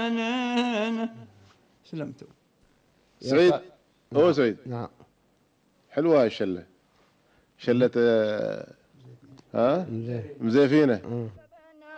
سلمتوا. سعيد. هو سعيد. نعم. حلوة الشلة. شلة ها مزيف. مزيفينة.